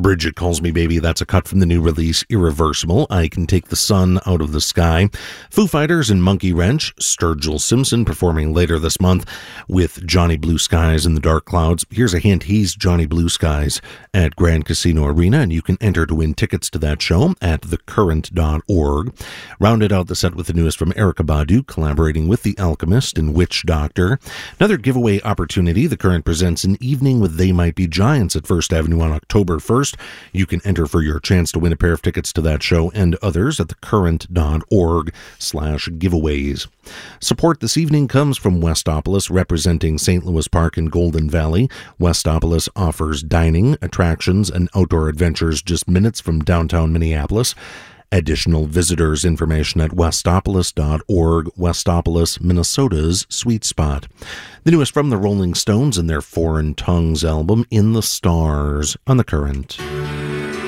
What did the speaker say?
Bridget Calls Me Baby, that's a cut from the new release Irreversible, I Can Take the Sun Out of the Sky. Foo Fighters and Monkey Wrench, Sturgill Simpson performing later this month with Johnny Blue Skies in the Dark Clouds. Here's a hint, he's Johnny Blue Skies at Grand Casino Arena, and you can enter to win tickets to that show at thecurrent.org. Rounded out the set with the newest from Erykah Badu, collaborating with The Alchemist and Witch Doctor. Another giveaway opportunity, The Current presents an evening with They Might Be Giants at First Avenue on October 1st. You can enter for your chance to win a pair of tickets to that show and others at thecurrent.org/giveaways. Support this evening comes from Westopolis, representing St. Louis Park and Golden Valley. Westopolis offers dining, attractions, and outdoor adventures just minutes from downtown Minneapolis. Additional visitors information at westopolis.org, Westopolis, Minnesota's sweet spot. The newest from the Rolling Stones and their Foreign Tongues album, In the Stars, on The Current.